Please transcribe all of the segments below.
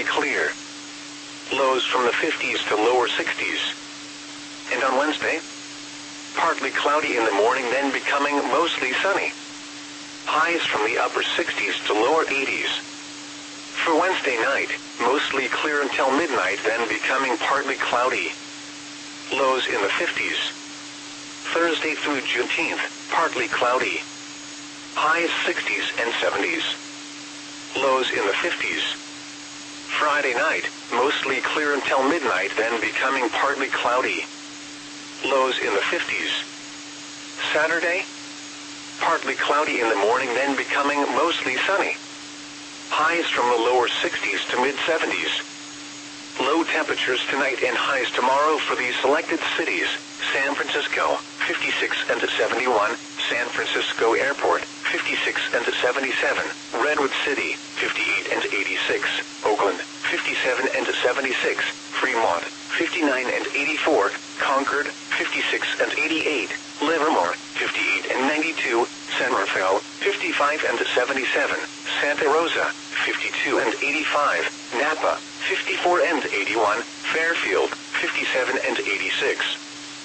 mostly clear. Lows from the 50s to lower 60s. And on Wednesday, partly cloudy in the morning, then becoming mostly sunny. Highs from the upper 60s to lower 80s. For Wednesday night, mostly clear until midnight, then becoming partly cloudy. Lows in the 50s. Thursday through Juneteenth, partly cloudy. Highs 60s and 70s. Lows in the 50s. Friday night, mostly clear until midnight, then becoming partly cloudy. Lows in the 50s. Saturday, partly cloudy in the morning, then becoming mostly sunny. Highs from the lower 60s to mid-70s. Low temperatures tonight and highs tomorrow for these selected cities: San Francisco, 56 and 71, San Francisco Airport, 56 and 77, Redwood City, 58 and 86, Oakland, 57 and 76, Fremont, 59 and 84, Concord, 56 and 88, Livermore, 58 and 92, San Rafael, 55 and 77, Santa Rosa, 52 and 85, Napa, 54 and 81, Fairfield, 57 and 86.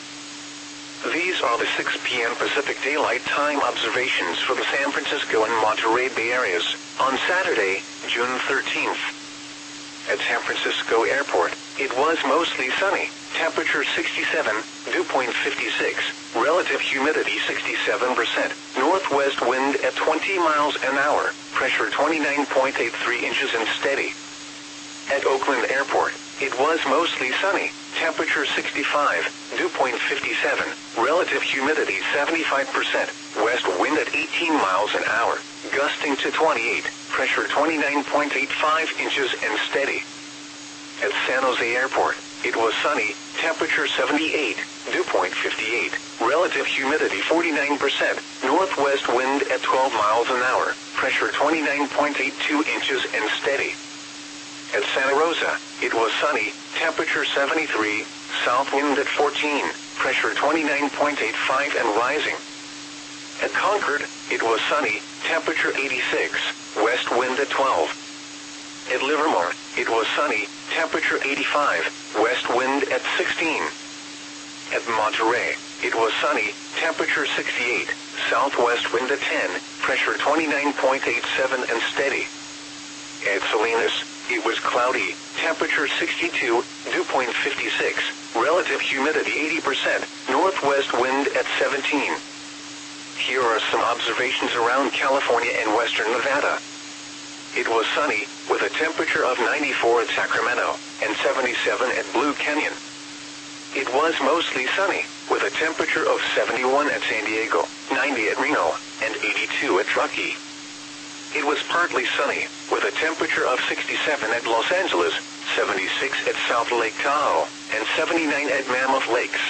These are the 6 p.m. Pacific Daylight Time observations for the San Francisco and Monterey Bay areas on Saturday, June 13th. At San Francisco Airport, it was mostly sunny. Temperature 67, dew point 56, relative humidity 67%, northwest wind at 20 miles an hour, pressure 29.83 inches and steady. At Oakland Airport, it was mostly sunny. Temperature 65, dew point 57, relative humidity 75%, west wind at 18 miles an hour, gusting to 28, pressure 29.85 inches and steady. At San Jose Airport, it was sunny. Temperature 78, dew point 58, relative humidity 49%, northwest wind at 12 miles an hour, pressure 29.82 inches and steady. At Santa Rosa, it was sunny. Temperature 73, south wind at 14, pressure 29.85 and rising. At Concord, it was sunny. Temperature 86, west wind at 12. At Livermore, it was sunny. Temperature 85, west wind at 16. At Monterey, it was sunny. Temperature 68, southwest wind at 10, pressure 29.87 and steady. At Salinas, it was cloudy. Temperature 62, dew point 56, relative humidity 80%, northwest wind at 17. Here are some observations around California and western Nevada. It was sunny, with a temperature of 94 at Sacramento, and 77 at Blue Canyon. It was mostly sunny, with a temperature of 71 at San Diego, 90 at Reno, and 82 at Truckee. It was partly sunny, with a temperature of 67 at Los Angeles, 76 at South Lake Tahoe, and 79 at Mammoth Lakes.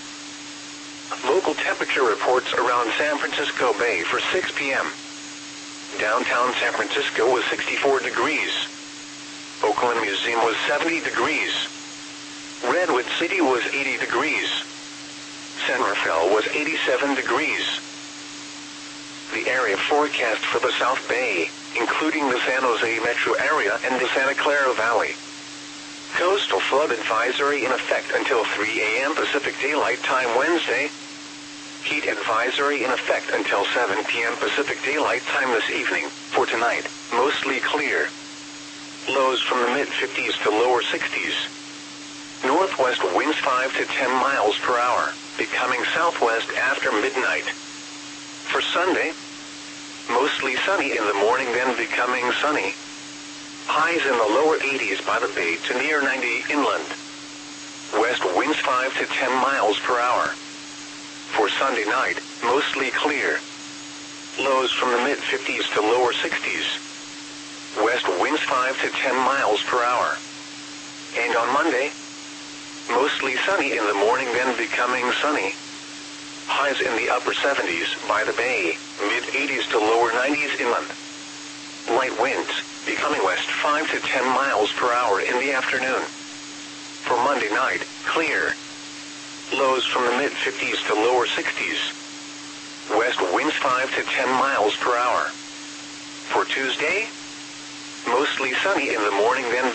Local temperature reports around San Francisco Bay for 6 p.m. Downtown San Francisco was 64 degrees. Oakland Museum was 70 degrees. Redwood City was 80 degrees. San Rafael was 87 degrees. The area forecast for the South Bay, including the San Jose metro area and the Santa Clara Valley. Coastal flood advisory in effect until 3 a.m. Pacific Daylight Time Wednesday. Heat advisory in effect until 7 p.m. Pacific Daylight Time this evening. For tonight, mostly clear. Lows from the mid-50s to lower 60s. Northwest winds 5 to 10 miles per hour, becoming southwest after midnight. For Sunday, mostly sunny in the morning, then becoming sunny. Highs in the lower 80s by the bay to near 90 inland. West winds 5 to 10 miles per hour. For Sunday night, mostly clear. Lows from the mid-50s to lower 60s. West winds 5 to 10 miles per hour. And on Monday, mostly sunny in the morning, then becoming sunny. Highs in the upper 70s by the bay, mid-80s to lower 90s inland. Light winds, becoming west 5 to 10 miles per hour in the afternoon. For Monday night, clear. Lows from the mid-50s to lower 60s. West winds 5 to 10 miles per hour. For Tuesday, mostly sunny in the morning, then